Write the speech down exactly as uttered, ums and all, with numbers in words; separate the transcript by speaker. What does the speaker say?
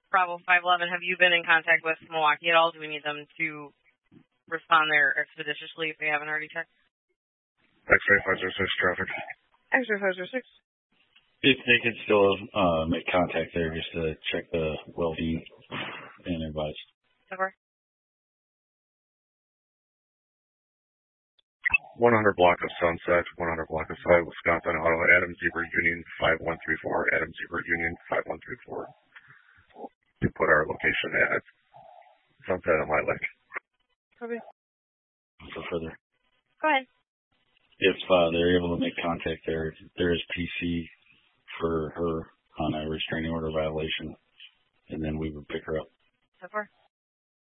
Speaker 1: Bravo five eleven, have you been in contact with Milwaukee at all? Do we need them to respond there expeditiously if they haven't already checked?
Speaker 2: X-ray five zero six traffic.
Speaker 1: X-ray five zero six.
Speaker 3: If they could still uh, make contact there just to check the well-being and advise.
Speaker 1: Over.
Speaker 2: one hundred block of Sunset, one hundred block of Sunset, Wisconsin Auto, Adam Zebra Union five one three four, Adam Zebra Union five one three four. You put our location at Sunset and Light Lake.
Speaker 1: Okay.
Speaker 3: For further.
Speaker 1: Go ahead.
Speaker 3: If uh, they're able to make contact there, there is P C for her on a restraining order violation, and then we would pick her up.
Speaker 1: So far.